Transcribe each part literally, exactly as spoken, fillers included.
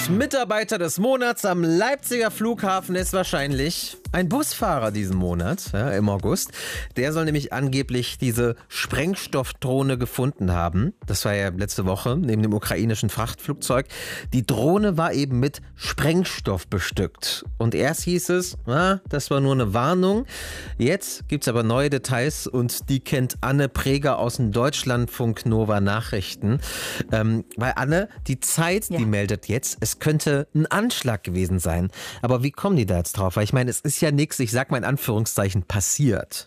Und Mitarbeiter des Monats am Leipziger Flughafen ist wahrscheinlich ein Busfahrer diesen Monat, ja, im August. Der soll nämlich angeblich diese Sprengstoffdrohne gefunden haben. Das war ja letzte Woche neben dem ukrainischen Frachtflugzeug. Die Drohne war eben mit Sprengstoff bestückt. Und erst hieß es, ah, das war nur eine Warnung. Jetzt gibt es aber neue Details und die kennt Anne Preger aus dem Deutschlandfunk Nova Nachrichten. Ähm, weil Anne, die Zeit, ja. die meldet jetzt, es könnte ein Anschlag gewesen sein. Aber wie kommen die da jetzt drauf? Weil ich meine, es ist ja nichts, ich sag mal in Anführungszeichen, passiert.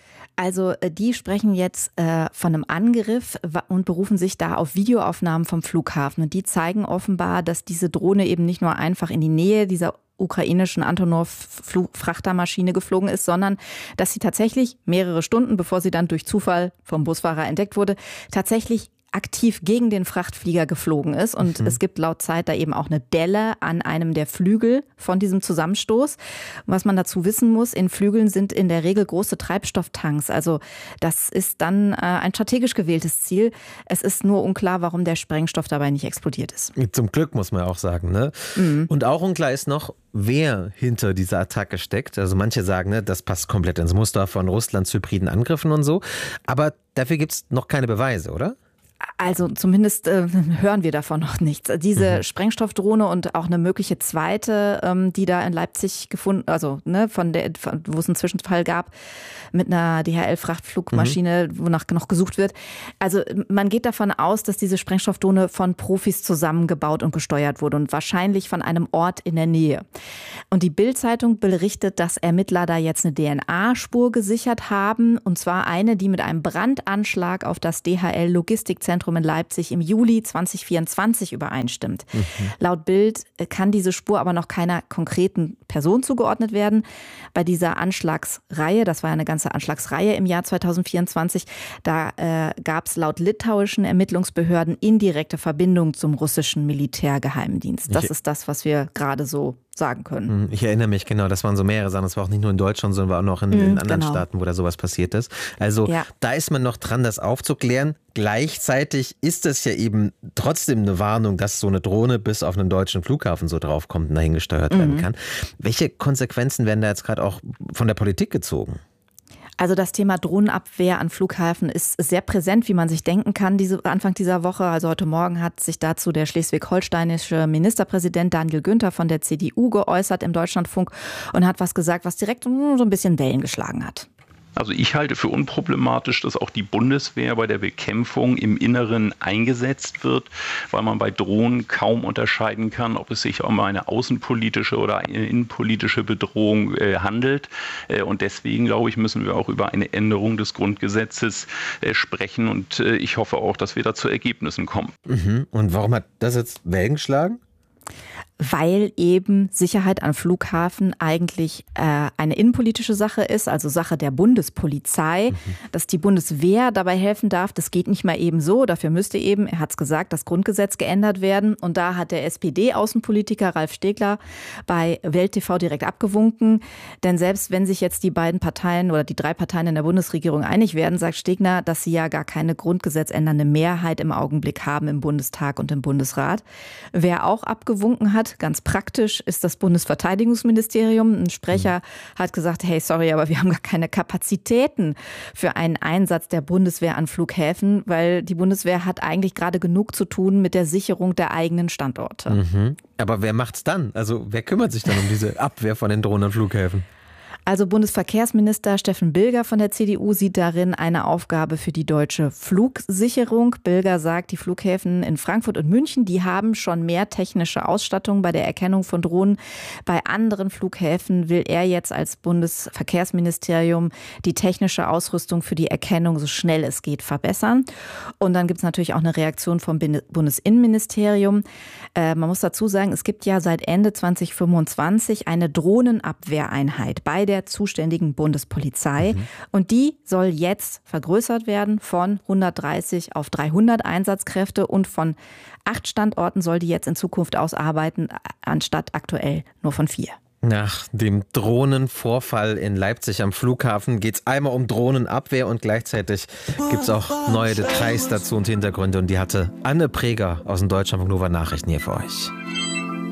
Also die sprechen jetzt äh, von einem Angriff und berufen sich da auf Videoaufnahmen vom Flughafen. Und die zeigen offenbar, dass diese Drohne eben nicht nur einfach in die Nähe dieser ukrainischen Antonov-Frachtermaschine geflogen ist, sondern dass sie tatsächlich mehrere Stunden, bevor sie dann durch Zufall vom Busfahrer entdeckt wurde, tatsächlich aktiv gegen den Frachtflieger geflogen ist. Und mhm. es gibt laut Zeit da eben auch eine Delle an einem der Flügel von diesem Zusammenstoß. Und was man dazu wissen muss, in Flügeln sind in der Regel große Treibstofftanks. Also das ist dann äh, ein strategisch gewähltes Ziel. Es ist nur unklar, warum der Sprengstoff dabei nicht explodiert ist. Zum Glück, muss man auch sagen. Ne? Mhm. Und auch unklar ist noch, wer hinter dieser Attacke steckt. Also manche sagen, ne, das passt komplett ins Muster von Russlands hybriden Angriffen und so. Aber dafür gibt es noch keine Beweise, oder? Also zumindest äh, hören wir davon noch nichts. Diese mhm. Sprengstoffdrohne und auch eine mögliche zweite, ähm, die da in Leipzig gefunden, also ne, von der, von, wo es einen Zwischenfall gab mit einer D H L-Frachtflugmaschine, mhm. wonach noch gesucht wird. Also man geht davon aus, dass diese Sprengstoffdrohne von Profis zusammengebaut und gesteuert wurde und wahrscheinlich von einem Ort in der Nähe. Und die Bild-Zeitung berichtet, dass Ermittler da jetzt eine D N A-Spur gesichert haben, und zwar eine, die mit einem Brandanschlag auf das D H L-Logistikzentrum in Leipzig im Juli zwanzig vierundzwanzig übereinstimmt. Mhm. Laut Bild kann diese Spur aber noch keiner konkreten Person zugeordnet werden. Bei dieser Anschlagsreihe, das war eine ganze Anschlagsreihe im Jahr zwanzig vierundzwanzig, da äh, gab es laut litauischen Ermittlungsbehörden indirekte Verbindungen zum russischen Militärgeheimdienst. Das ich ist das, was wir gerade so sagen können. Ich erinnere mich, genau, das waren so mehrere Sachen. Das war auch nicht nur in Deutschland, sondern war auch noch in, mhm, in anderen genau. Staaten, wo da sowas passiert ist. Also ja. da ist man noch dran, das aufzuklären. Gleichzeitig ist es ja eben trotzdem eine Warnung, dass so eine Drohne bis auf einen deutschen Flughafen so draufkommt und dahin gesteuert mhm. werden kann. Welche Konsequenzen werden da jetzt gerade auch von der Politik gezogen? Also das Thema Drohnenabwehr an Flughäfen ist sehr präsent, wie man sich denken kann, diese, Anfang dieser Woche. Also heute Morgen hat sich dazu der schleswig-holsteinische Ministerpräsident Daniel Günther von der C D U geäußert im Deutschlandfunk und hat was gesagt, was direkt so ein bisschen Wellen geschlagen hat. Also ich halte für unproblematisch, dass auch die Bundeswehr bei der Bekämpfung im Inneren eingesetzt wird, weil man bei Drohnen kaum unterscheiden kann, ob es sich um eine außenpolitische oder eine innenpolitische Bedrohung äh, handelt. Äh, und deswegen, glaube ich, müssen wir auch über eine Änderung des Grundgesetzes äh, sprechen. Und äh, ich hoffe auch, dass wir da zu Ergebnissen kommen. Mhm. Und warum hat das jetzt Wellen geschlagen? Weil eben Sicherheit am Flughafen eigentlich äh, eine innenpolitische Sache ist, also Sache der Bundespolizei, mhm. dass die Bundeswehr dabei helfen darf. Das geht nicht mal eben so. Dafür müsste eben, er hat es gesagt, das Grundgesetz geändert werden. Und da hat der S P D-Außenpolitiker Ralf Stegler bei Welt T V direkt abgewunken. Denn selbst wenn sich jetzt die beiden Parteien oder die drei Parteien in der Bundesregierung einig werden, sagt Stegner, dass sie ja gar keine grundgesetzändernde Mehrheit im Augenblick haben im Bundestag und im Bundesrat. Wer auch abgewunken hat, ganz praktisch, ist das Bundesverteidigungsministerium. Ein Sprecher mhm. hat gesagt, hey, sorry, aber wir haben gar keine Kapazitäten für einen Einsatz der Bundeswehr an Flughäfen, weil die Bundeswehr hat eigentlich gerade genug zu tun mit der Sicherung der eigenen Standorte. Mhm. Aber wer macht's dann? Also wer kümmert sich dann um diese Abwehr von den Drohnen an Flughäfen? Also Bundesverkehrsminister Steffen Bilger von der C D U sieht darin eine Aufgabe für die deutsche Flugsicherung. Bilger sagt, die Flughäfen in Frankfurt und München, die haben schon mehr technische Ausstattung bei der Erkennung von Drohnen. Bei anderen Flughäfen will er jetzt als Bundesverkehrsministerium die technische Ausrüstung für die Erkennung so schnell es geht verbessern. Und dann gibt es natürlich auch eine Reaktion vom Bundesinnenministerium. Äh, man muss dazu sagen, es gibt ja seit Ende zwanzig fünfundzwanzig eine Drohnenabwehreinheit bei der zuständigen Bundespolizei. Mhm. Und die soll jetzt vergrößert werden von hundertdreißig auf dreihundert Einsatzkräfte und von acht Standorten soll die jetzt in Zukunft aus arbeiten, anstatt aktuell nur von vier. Nach dem Drohnenvorfall in Leipzig am Flughafen geht es einmal um Drohnenabwehr und gleichzeitig gibt es auch neue Details dazu und Hintergründe. Und die hatte Anne Preger aus dem Deutschlandfunk Nova Nachrichten hier für euch.